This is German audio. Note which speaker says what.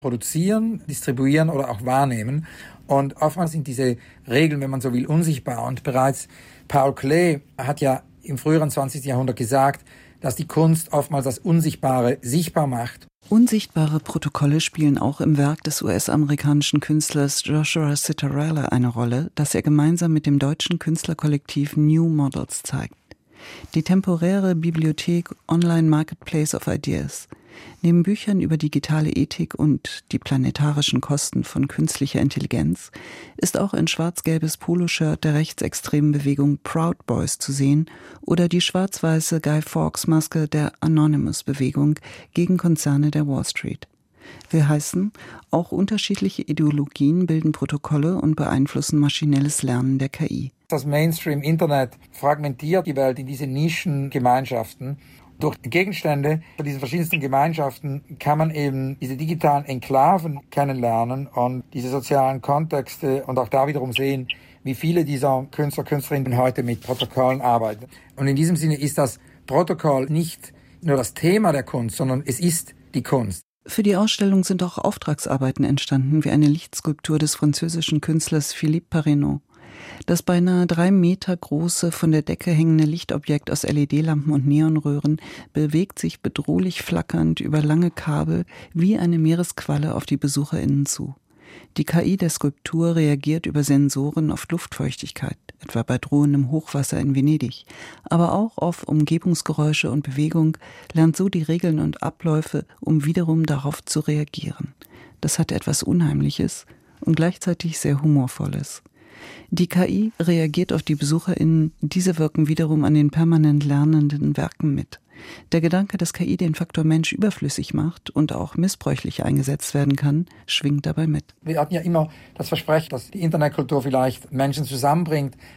Speaker 1: produzieren, distribuieren oder auch wahrnehmen. Und oftmals sind diese Regeln, wenn man so will, unsichtbar. Und bereits Paul Klee hat ja im früheren 20. Jahrhundert gesagt, dass die Kunst oftmals das Unsichtbare sichtbar macht.
Speaker 2: Unsichtbare Protokolle spielen auch im Werk des US-amerikanischen Künstlers Joshua Citarella eine Rolle, das er gemeinsam mit dem deutschen Künstlerkollektiv New Models zeigt. Die temporäre Bibliothek Online Marketplace of Ideas. Neben Büchern über digitale Ethik und die planetarischen Kosten von künstlicher Intelligenz ist auch ein schwarz-gelbes Poloshirt der rechtsextremen Bewegung Proud Boys zu sehen oder die schwarz-weiße Guy Fawkes-Maske der Anonymous-Bewegung gegen Konzerne der Wall Street. Will heißen, auch unterschiedliche Ideologien bilden Protokolle und beeinflussen maschinelles Lernen der KI.
Speaker 1: Das Mainstream-Internet fragmentiert die Welt in diese Nischengemeinschaften. Durch Gegenstände von diesen verschiedensten Gemeinschaften kann man eben diese digitalen Enklaven kennenlernen und diese sozialen Kontexte und auch da wiederum sehen, wie viele dieser Künstler, Künstlerinnen heute mit Protokollen arbeiten. Und in diesem Sinne ist das Protokoll nicht nur das Thema der Kunst, sondern es ist die Kunst.
Speaker 2: Für die Ausstellung sind auch Auftragsarbeiten entstanden, wie eine Lichtskulptur des französischen Künstlers Philippe Parenot. Das beinahe 3 Meter große, von der Decke hängende Lichtobjekt aus LED-Lampen und Neonröhren bewegt sich bedrohlich flackernd über lange Kabel wie eine Meeresqualle auf die BesucherInnen zu. Die KI der Skulptur reagiert über Sensoren auf Luftfeuchtigkeit, etwa bei drohendem Hochwasser in Venedig, aber auch auf Umgebungsgeräusche und Bewegung, lernt so die Regeln und Abläufe, um wiederum darauf zu reagieren. Das hat etwas Unheimliches und gleichzeitig sehr Humorvolles. Die KI reagiert auf die BesucherInnen, diese wirken wiederum an den permanent lernenden Werken mit. Der Gedanke, dass KI den Faktor Mensch überflüssig macht und auch missbräuchlich eingesetzt werden kann, schwingt dabei mit.
Speaker 1: Wir hatten ja immer das Versprechen, dass die Internetkultur vielleicht Menschen zusammenbringt.